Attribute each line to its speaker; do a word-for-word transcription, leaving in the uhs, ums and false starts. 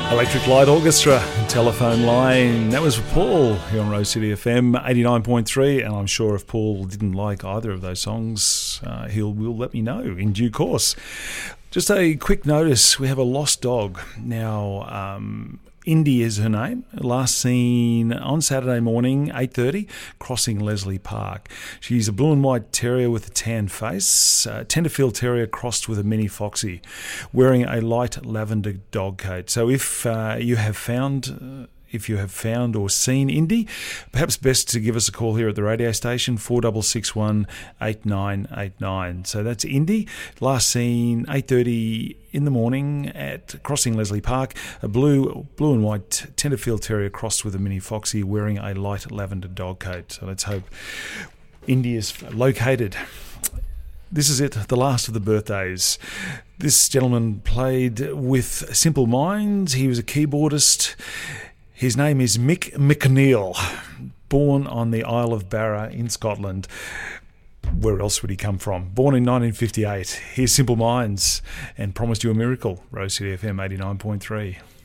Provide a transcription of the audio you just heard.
Speaker 1: Electric Light Orchestra, Telephone Line. That was for Paul here on Rose City F M eighty-nine point three, and I'm sure if Paul didn't like either of those songs, uh, he'll will let me know in due course. Just a quick notice, we have a lost dog. Now, um, Indy is her name. Last seen on Saturday morning, eight thirty, crossing Leslie Park. She's a blue and white terrier with a tan face, a Tenterfield terrier crossed with a mini foxy, wearing a light lavender dog coat. So if uh, you have found... Uh, If you have found or seen Indy, perhaps best to give us a call here at the radio station, four six six one, eight nine eight nine. So that's Indy, last seen eight thirty in the morning at crossing Leslie Park, a blue blue and white Tenterfield terrier crossed with a mini foxy wearing a light lavender dog coat. So let's hope Indy is located. This is it, the last of the birthdays. This gentleman played with Simple Minds. He was a keyboardist. His name is Mick McNeil, born on the Isle of Barra in Scotland. Where else would he come from? Born in nineteen fifty-eight. Here's Simple Minds and Promised You a Miracle, Rose City F M eighty-nine point three.